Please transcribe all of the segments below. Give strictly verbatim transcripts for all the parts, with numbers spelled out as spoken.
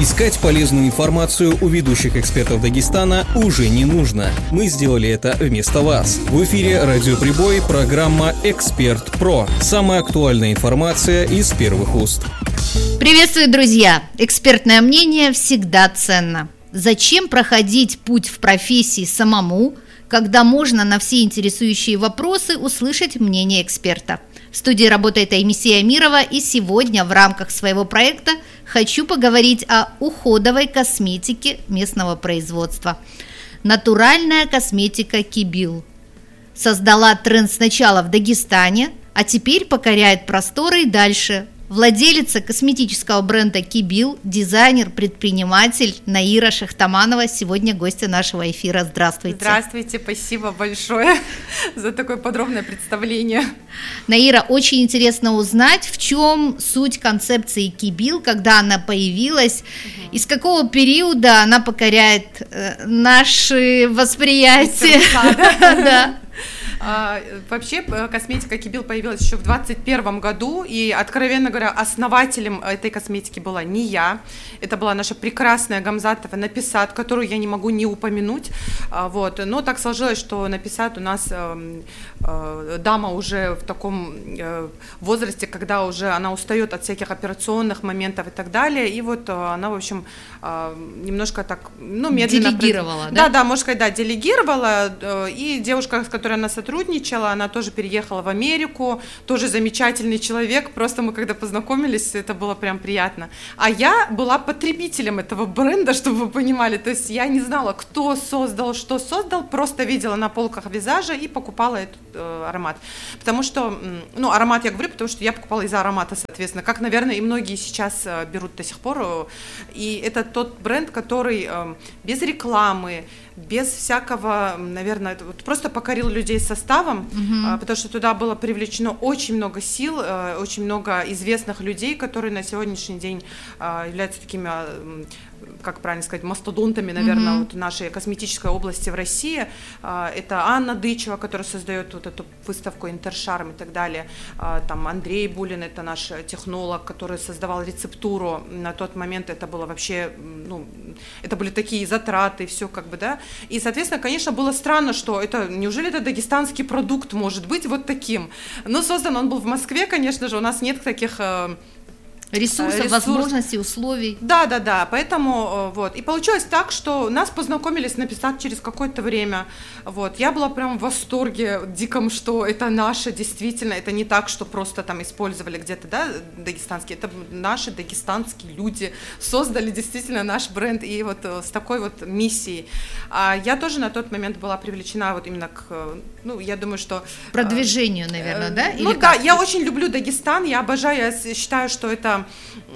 Искать полезную информацию у ведущих экспертов Дагестана уже не нужно. Мы сделали это вместо вас. В эфире «Радио Прибой», программа «Эксперт Про». Самая актуальная информация из первых уст. Приветствую, друзья! Экспертное мнение всегда ценно. Зачем проходить путь в профессии самому, когда можно на все интересующие вопросы услышать мнение эксперта? В студии работает Аймисия Амирова, и сегодня в рамках своего проекта хочу поговорить о уходовой косметике местного производства. Натуральная косметика Кибил создала тренд сначала в Дагестане, а теперь покоряет просторы и дальше. Владелица косметического бренда Кибил, дизайнер, предприниматель Наира Шахтаманова сегодня гостья нашего эфира. Здравствуйте. Здравствуйте, спасибо большое за такое подробное представление. Наира, очень интересно узнать, в чем суть концепции Кибил, когда она появилась, угу. из какого периода она покоряет э, наши восприятия. Да. А, вообще косметика Кибил появилась еще в двадцать первом году, и, откровенно говоря, основателем этой косметики была не я, это была наша прекрасная Гамзатова Написат, которую я не могу не упомянуть, а, вот. Но так сложилось, что Написат у нас э, э, дама уже в таком э, возрасте, когда уже она устает от всяких операционных моментов и так далее, и вот э, она, в общем, э, немножко так, ну, медленно... Делегировала, да? Да, да, можно сказать, да, делегировала, э, и девушка, с которой она сотрудничала, сотрудничала, она тоже переехала в Америку, тоже замечательный человек, просто мы когда познакомились, это было прям приятно. А я была потребителем этого бренда, чтобы вы понимали, то есть я не знала, кто создал, что создал, просто видела на полках визажа и покупала этот э, аромат. Потому что, ну, аромат я говорю, потому что я покупала из-за аромата, соответственно, как, наверное, и многие сейчас э, берут до сих пор, и это тот бренд, который э, без рекламы, без всякого, наверное, вот просто покорил людей составом, uh-huh. потому что туда было привлечено очень много сил, очень много известных людей, которые на сегодняшний день являются такими, как правильно сказать, мастодонтами, наверное, mm-hmm. вот нашей косметической области в России. Это Анна Дычева, которая создает вот эту выставку «Интершарм» и так далее. Там Андрей Булин, это наш технолог, который создавал рецептуру. На тот момент это было вообще, ну, это были такие затраты, все как бы, да. И, соответственно, конечно, было странно, что это, неужели это дагестанский продукт может быть вот таким? Но создан он был в Москве, конечно же, у нас нет таких... Ресурсов, Ресурс. возможностей, условий. Да, да, да, поэтому вот. И получилось так, что нас познакомились написать через какое-то время. Вот. Я была прям в восторге диком, что это наше, действительно, это не так, что просто там использовали где-то, да, дагестанские, это наши дагестанские люди создали действительно наш бренд и вот с такой вот миссией. А я тоже на тот момент была привлечена вот именно к, ну, я думаю, что... Продвижению, наверное, да? Или ну да, я очень люблю Дагестан, я обожаю, я считаю, что это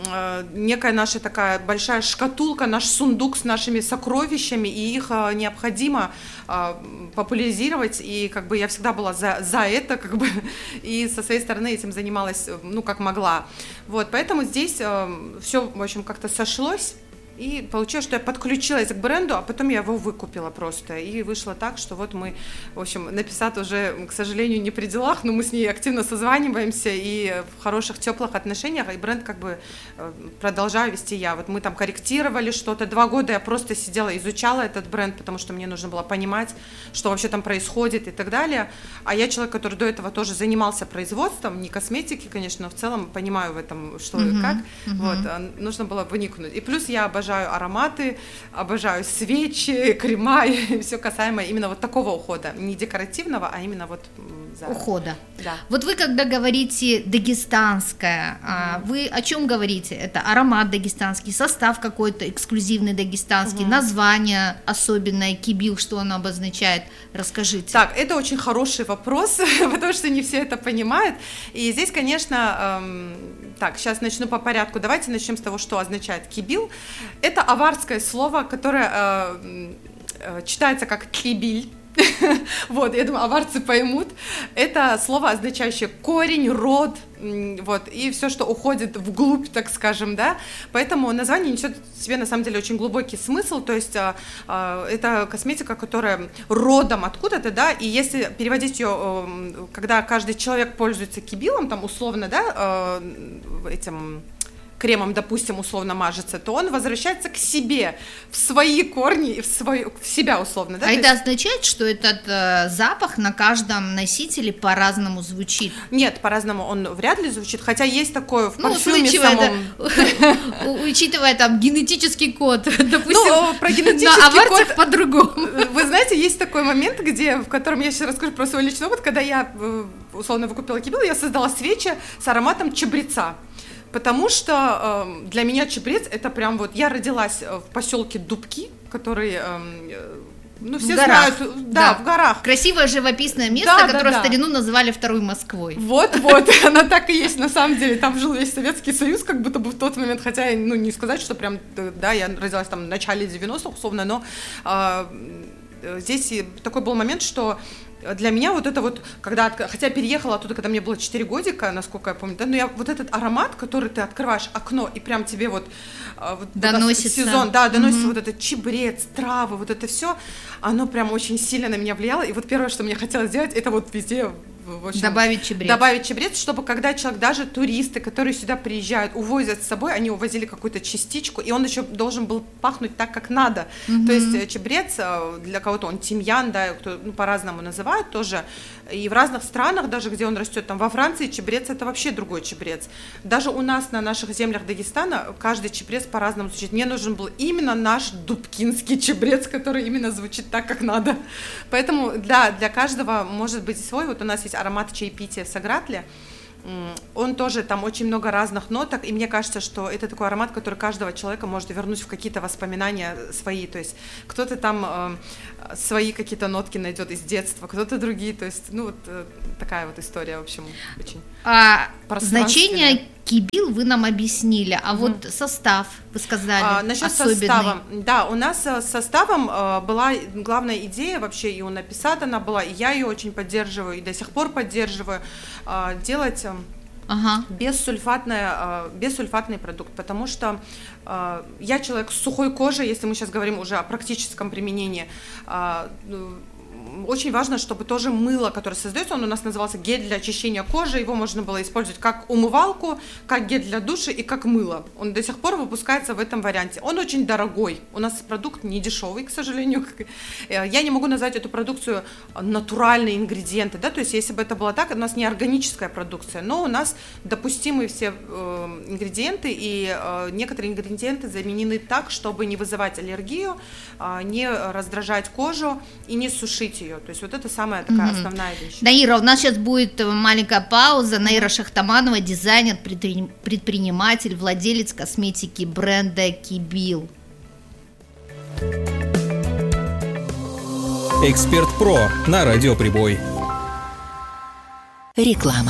некая наша такая большая шкатулка, наш сундук с нашими сокровищами, и их необходимо популяризировать, и как бы я всегда была за, за это, как бы, и со своей стороны этим занималась, ну, как могла. Вот, поэтому здесь все, в общем, как-то сошлось. И получилось, что я подключилась к бренду, а потом я его выкупила просто. И вышло так, что вот мы, в общем, Написат уже, к сожалению, не при делах, но мы с ней активно созваниваемся и в хороших, теплых отношениях, и бренд как бы продолжаю вести я. Вот мы там корректировали что-то. Два года я просто сидела, изучала этот бренд, потому что мне нужно было понимать, что вообще там происходит и так далее. А я человек, который до этого тоже занимался производством, не косметики, конечно, но в целом понимаю в этом, что uh-huh, и как. Uh-huh. Вот, нужно было вникнуть. И плюс я обожаю Обожаю ароматы, обожаю свечи, крема и все касаемо именно вот такого ухода, не декоративного, а именно вот за... ухода. Да. Вот вы когда говорите дагестанское, mm-hmm. вы о чем говорите? Это аромат дагестанский, состав какой-то эксклюзивный дагестанский, mm-hmm. название особенное, Кибил, что оно обозначает? Расскажите. Так, это очень хороший вопрос, потому что не все это понимают. И здесь, конечно, эм, так, сейчас начну по порядку. Давайте начнем с того, что означает Кибил. Это аварское слово, которое э, э, читается как кибиль. Вот, я думаю, аварцы поймут. Это слово, означающее корень, род, вот, и все, что уходит вглубь, так скажем, да. Поэтому название несет в себе, на самом деле, очень глубокий смысл. То есть а, а, это косметика, которая родом откуда-то, да, и если переводить ее, когда каждый человек пользуется кибилом, там, условно, да, этим... кремом, допустим, условно мажется, то он возвращается к себе, в свои корни, в, свою, в себя условно. Да? А то это есть... означает, что этот э, запах на каждом носителе по-разному звучит? Нет, по-разному он вряд ли звучит, хотя есть такое в ну, парфюме самом... Учитывая там генетический код, допустим, ну, про генетический на аварцах код... по-другому. Вы знаете, есть такой момент, где, в котором я сейчас расскажу про свой личный опыт, когда я, условно, выкупила Кибил, я создала свечи с ароматом чабреца. Потому что э, для меня чабрец это прям вот... Я родилась в поселке Дубки, который... Э, ну, все в горах. знают, да, да, в горах. Красивое живописное место, да, которое да, в старину да. называли Второй Москвой. Вот-вот, она так и есть на самом деле. Там жил весь Советский Союз, как будто бы в тот момент, хотя, ну, не сказать, что прям, да, я родилась там в начале девяностых, условно, но э, здесь такой был момент, что для меня вот это вот, когда, хотя я переехала оттуда, когда мне было четыре годика, насколько я помню, да, но я вот этот аромат, который ты открываешь окно, и прям тебе вот, вот доносится. Сезон, да, доносится mm-hmm. вот этот чабрец, травы, вот это все, оно прям очень сильно на меня влияло, и вот первое, что мне хотелось сделать, это вот везде... В общем, добавить чабрец. Добавить чабрец, чтобы когда человек, даже туристы, которые сюда приезжают, увозят с собой, они увозили какую-то частичку, и он еще должен был пахнуть так, как надо. Mm-hmm. То есть чабрец, для кого-то он тимьян, да, кто, ну, по-разному называют тоже, и в разных странах, даже где он растет, там во Франции чабрец это вообще другой чабрец. Даже у нас на наших землях Дагестана каждый чабрец по-разному звучит. Мне нужен был именно наш дубкинский чабрец, который именно звучит так, как надо. Поэтому, да, для каждого может быть свой. Вот у нас есть аромат чаепития Сагратли, он тоже, там очень много разных ноток, и мне кажется, что это такой аромат, который каждого человека может вернуть в какие-то воспоминания свои, то есть кто-то там э, свои какие-то нотки найдет из детства, кто-то другие, то есть, ну, вот э, такая вот история, в общем, очень а значение Кибил вы нам объяснили, а угу. вот состав, вы сказали, а, насчет особенный. Состава, да, у нас с составом э, была главная идея вообще, и у Написат она была, и я ее очень поддерживаю, и до сих пор поддерживаю, э, делать э, ага. бессульфатный, э, бессульфатный продукт, потому что э, я человек с сухой кожей, если мы сейчас говорим уже о практическом применении, э, очень важно, чтобы тоже мыло, которое создается, он у нас назывался гель для очищения кожи, его можно было использовать как умывалку, как гель для душа и как мыло. Он до сих пор выпускается в этом варианте. Он очень дорогой, у нас продукт не дешевый, к сожалению. Я не могу назвать эту продукцию натуральные ингредиенты, да, то есть если бы это было так, у нас не органическая продукция, но у нас допустимые все э, ингредиенты, и э, некоторые ингредиенты заменены так, чтобы не вызывать аллергию, э, не раздражать кожу и не сушить ее. То есть вот это самая такая mm-hmm. основная вещь. Наира, у нас сейчас будет маленькая пауза. Наира Шахтаманова, дизайнер, предприниматель, владелец косметики бренда Кибил. Эксперт Про на Радио Прибой. Реклама.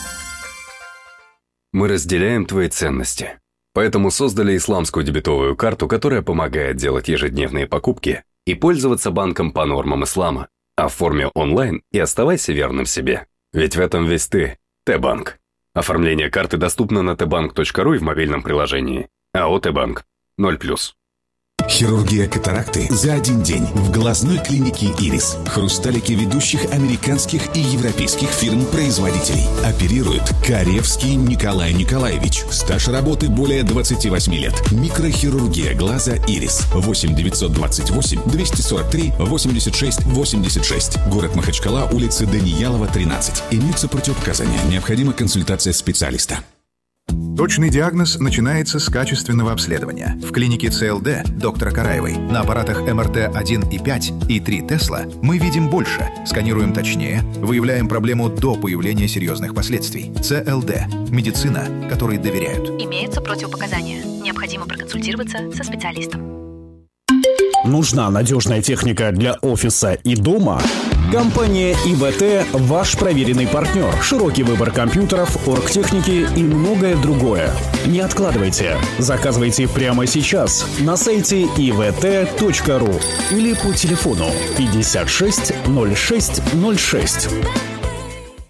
Мы разделяем твои ценности. Поэтому создали исламскую дебетовую карту, которая помогает делать ежедневные покупки и пользоваться банком по нормам ислама. Оформи онлайн и оставайся верным себе. Ведь в этом весь ты. Т-банк. Оформление карты доступно на тэ банк точка ру и в мобильном приложении. АО Т-банк. ноль плюс. Хирургия катаракты за один день в глазной клинике «Ирис». Хрусталики ведущих американских и европейских фирм-производителей. Оперирует Каревский Николай Николаевич. Стаж работы более двадцати восьми лет. Микрохирургия глаза «Ирис». восемь девятьсот двадцать восемь двести сорок три восемьдесят шесть восемьдесят шесть. Город Махачкала, улица Даниялова, тринадцать. Имеются противопоказания. Необходима консультация специалиста. Точный диагноз начинается с качественного обследования. В клинике Цэ Эл Дэ доктора Караевой на аппаратах эм эр тэ один и пять и три Тесла мы видим больше, сканируем точнее, выявляем проблему до появления серьезных последствий. Цэ Эл Дэ – медицина, которой доверяют. Имеются противопоказания. Необходимо проконсультироваться со специалистом. Нужна надежная техника для офиса и дома? Компания и вэ тэ – ваш проверенный партнер. Широкий выбор компьютеров, оргтехники и многое другое. Не откладывайте. Заказывайте прямо сейчас на сайте и вэ тэ точка ру или по телефону пятьдесят шесть ноль шесть ноль шесть.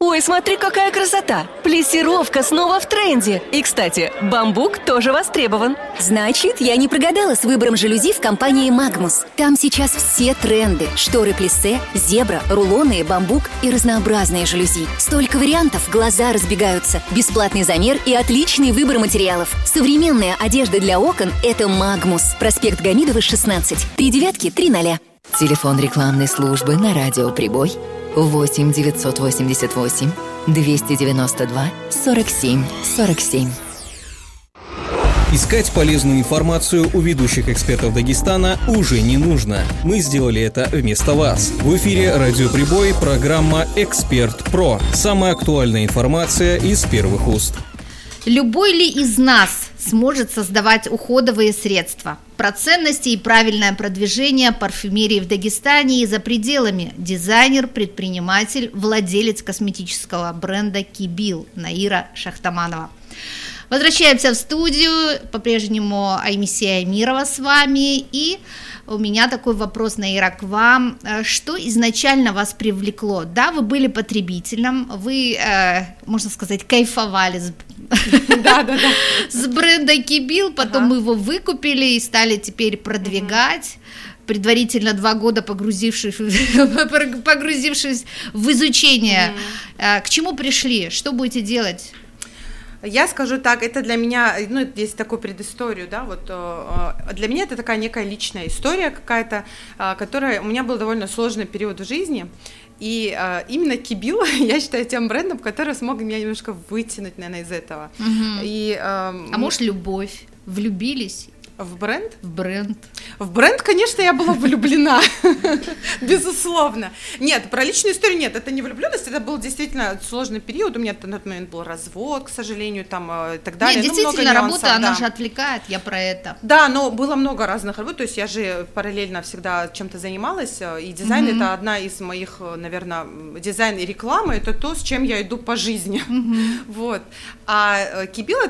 Ой, смотри, какая красота! Плессировка снова в тренде. И, кстати, бамбук тоже востребован. Значит, я не прогадала с выбором жалюзи в компании Магмус. Там сейчас все тренды. Шторы плиссе, зебра, рулоны, бамбук и разнообразные жалюзи. Столько вариантов, глаза разбегаются. Бесплатный замер и отличный выбор материалов. Современная одежда для окон – это Магмус. Проспект Гамидова, шестнадцать. Три девятки, три ноля. Телефон рекламной службы на радио «Прибой» восемь девятьсот восемьдесят восемь двести девяносто два сорок семь сорок семь. Искать полезную информацию у ведущих экспертов Дагестана уже не нужно. Мы сделали это вместо вас. В эфире «Радио Прибой» программа «Эксперт Про». Самая актуальная информация из первых уст. Любой ли из нас сможет создавать уходовые средства? Про ценности и правильное продвижение парфюмерии в Дагестане и за пределами. Дизайнер, предприниматель, владелец косметического бренда «Кибил» Наира Шахтаманова. Возвращаемся в студию, по-прежнему Аймисия Амирова с вами, и у меня такой вопрос, Наира, к вам. Что изначально вас привлекло? Да, вы были потребителем, вы, э, можно сказать, кайфовали с, да, да, да. с бренда Кибил, потом ага. мы его выкупили и стали теперь продвигать. Ага. Предварительно два года погрузившись, погрузившись в изучение. Ага. К чему пришли? Что будете делать? Я скажу так, это для меня, ну, есть такую предысторию, да, вот для меня это такая некая личная история какая-то, которая, у меня был довольно сложный период в жизни, и именно Кибил, я считаю, тем брендом, который смог меня немножко вытянуть, наверное, из этого. Угу. И, а может, любовь? Влюбились? В бренд? В бренд. В бренд, конечно, я была влюблена, безусловно. Нет, про личную историю нет, это не влюбленность, это был действительно сложный период, у меня на тот момент был развод, к сожалению, там и так далее. Нет, ну, действительно, работа, нюансов, она да. же отвлекает, я про это. Да, но было много разных работ, то есть я же параллельно всегда чем-то занималась, и дизайн mm-hmm. это одна из моих, наверное, дизайн и реклама, это то, с чем я иду по жизни, mm-hmm. вот. А Кибил,